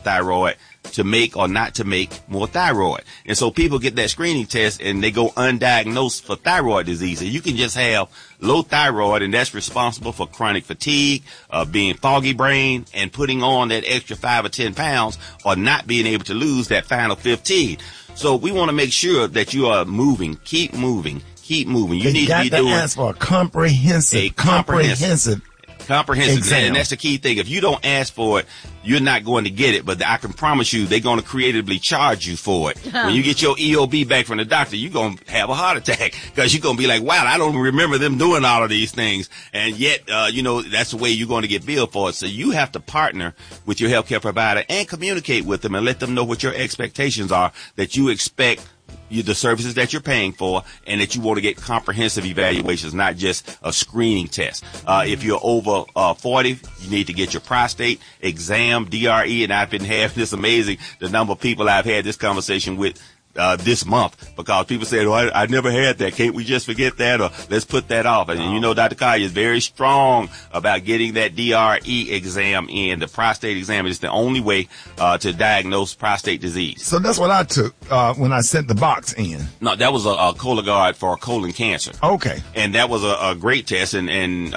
thyroid to make or not to make more thyroid. And so people get that screening test and they go undiagnosed for thyroid disease. And you can just have low thyroid, and that's responsible for chronic fatigue, being foggy brain, and putting on that extra 5 or 10 pounds, or not being able to lose that final 15. So we want to make sure that you are moving. Keep moving. Keep moving. You need to be doing ask for a comprehensive exam. And that's the key thing. If you don't ask for it, you're not going to get it. But I can promise you, they're going to creatively charge you for it. When you get your EOB back from the doctor, you're going to have a heart attack, because you're going to be like, wow, I don't remember them doing all of these things. And yet, that's the way you're going to get billed for it. So you have to partner with your healthcare provider and communicate with them and let them know what your expectations are, that you expect the services that you're paying for, and that you want to get comprehensive evaluations, not just a screening test. If you're over 40, you need to get your prostate exam, DRE, and I've been having this amazing, the number of people I've had this conversation with this month, because people said, I never had that. Can't we just forget that, or let's put that off? And Dr. Collier is very strong about getting that DRE exam in. The prostate exam is the only way to diagnose prostate disease. So that's what I took when I sent the box in. No, that was a Cologuard for colon cancer. Okay. And that was a great test, and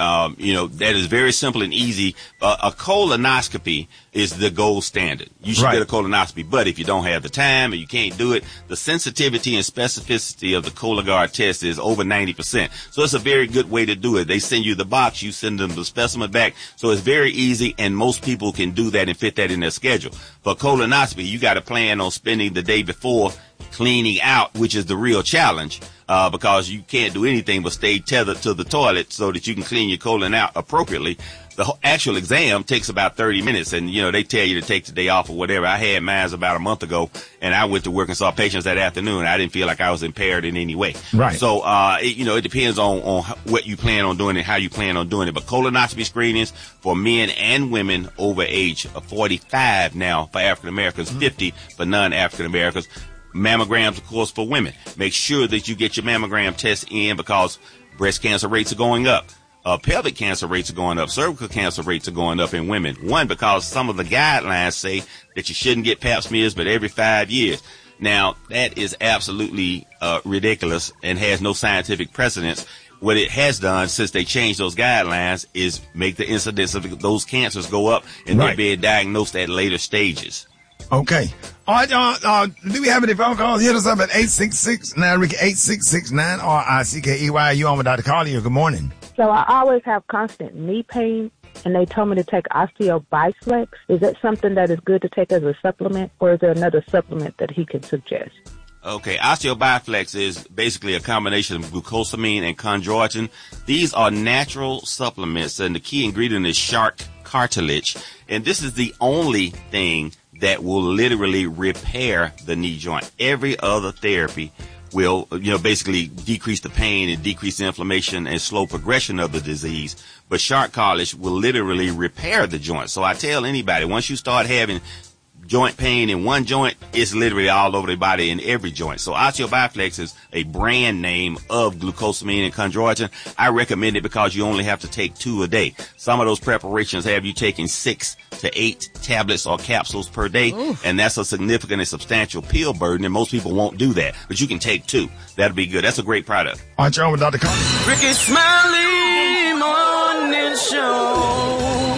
that is very simple and easy. A colonoscopy is the gold standard. You should get a colonoscopy, but if you don't have the time or you can't do it, the sensitivity and specificity of the Cologuard test is over 90%. So it's a very good way to do it. They send you the box, you send them the specimen back. So it's very easy, and most people can do that and fit that in their schedule. For colonoscopy, you got to plan on spending the day before cleaning out, which is the real challenge, because you can't do anything but stay tethered to the toilet so that you can clean your colon out appropriately. The actual exam takes about 30 minutes, and, they tell you to take the day off or whatever. I had mine about a month ago, and I went to work and saw patients that afternoon. I didn't feel like I was impaired in any way. Right. So, it depends on what you plan on doing and how you plan on doing it. But colonoscopy screenings for men and women over age of 45 now for African Americans, 50 for non-African Americans. Mammograms, of course, for women. Make sure that you get your mammogram test in, because breast cancer rates are going up. Pelvic cancer rates are going up. Cervical cancer rates are going up in women. One, because some of the guidelines say that you shouldn't get pap smears but every 5 years. Now, that is absolutely ridiculous and has no scientific precedence. What it has done since they changed those guidelines is make the incidence of those cancers go up, and they're being diagnosed at later stages. Okay. All right, do we have any phone calls? Hit us up at 866-9-RICKE. You on with Dr. Collier. Good morning. So I always have constant knee pain, and they told me to take OsteoBiflex. Is that something that is good to take as a supplement, or is there another supplement that he can suggest? Okay, OsteoBiflex is basically a combination of glucosamine and chondroitin. These are natural supplements, and the key ingredient is shark cartilage. And this is the only thing that will literally repair the knee joint. Every other therapy will, basically decrease the pain and decrease the inflammation and slow progression of the disease. But shark cartilage will literally repair the joint. So I tell anybody, once you start having joint pain in one joint, it's literally all over the body in every joint. So OsteoBiflex is a brand name of glucosamine and chondroitin. I recommend it because you only have to take 2 a day. Some of those preparations have you taking 6 to 8 tablets or capsules per day. Oof. And that's a significant and substantial pill burden, and most people won't do that. But you can take 2. That'll be good. That's a great product. All right, y'all with Dr. Collier. Ricky Smiley Morning Show.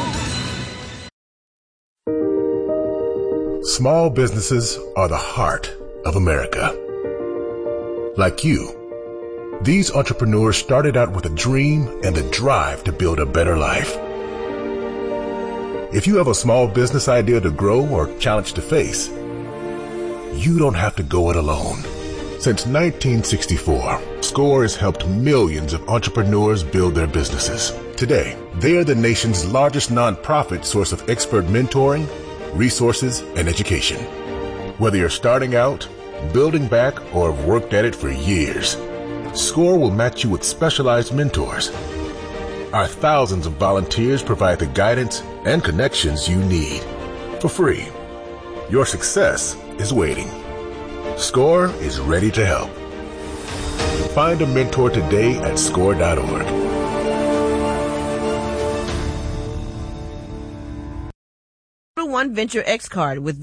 Small businesses are the heart of America. Like you, these entrepreneurs started out with a dream and the drive to build a better life. If you have a small business idea to grow or challenge to face, you don't have to go it alone. Since 1964, SCORE has helped millions of entrepreneurs build their businesses. Today, they are the nation's largest nonprofit source of expert mentoring, resources, and education. Whether you're starting out, building back, or have worked at it for years, SCORE will match you with specialized mentors. Our thousands of volunteers provide the guidance and connections you need for free. Your success is waiting. SCORE is ready to help. Find a mentor today at SCORE.org. One Venture X card with